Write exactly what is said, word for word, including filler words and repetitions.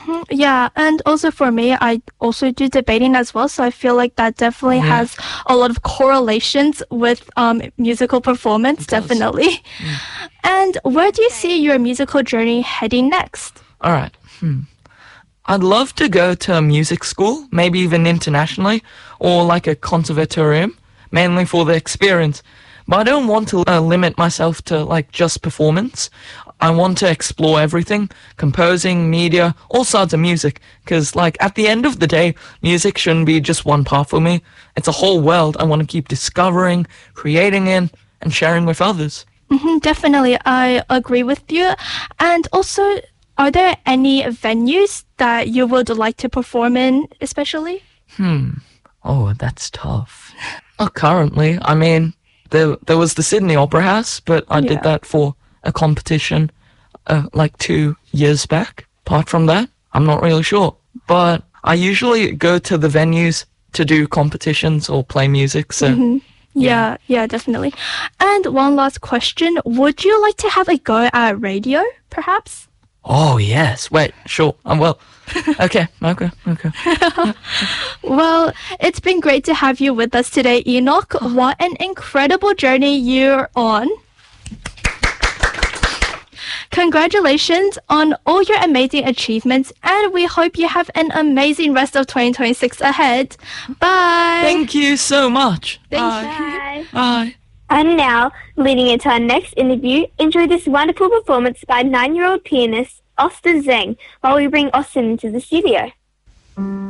Mhm. Yeah, and also for me, I also do debating as well, so I feel like that definitely Yeah. has a lot of correlations with um, musical performance, It does. definitely. And where do you see your musical journey heading next? All right. Hmm. I'd love to go to a music school, maybe even internationally, or like a conservatorium, mainly for the experience. But I don't want to uh, limit myself to like just performance. I want to explore everything, composing, media, all sides of music, because like at the end of the day, music shouldn't be just one part for me. It's a whole world I want to keep discovering, creating in, and sharing with others. Mhm, definitely, I agree with you. And also, are there any venues that you would like to perform in, especially? Oh, that's tough. Oh, currently, I mean, there there was the Sydney Opera House, but I Yeah. did that for a competition, uh, like two years back. Apart from that, I'm not really sure. But I usually go to the venues to do competitions or play music. So Yeah, yeah, definitely. And one last question. Would you like to have a go at radio, perhaps? oh yes, wait, sure, I will. Okay, okay, okay. Well, it's been great to have you with us today, Enoch. What an incredible journey you're on. Congratulations on all your amazing achievements, and we hope you have an amazing rest of twenty twenty-six ahead. Bye. Thank you so much. Thank Bye. you. Bye. And now, leading into our next interview, enjoy this wonderful performance by nine-year-old pianist Austin Zheng while we bring Austin into the studio.